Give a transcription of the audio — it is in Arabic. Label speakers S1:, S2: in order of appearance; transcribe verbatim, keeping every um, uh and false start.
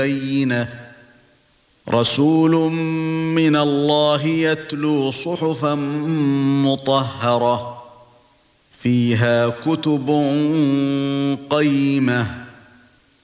S1: بينة رسول من الله يتلو صحفا مطهرة فيها كتب قيمة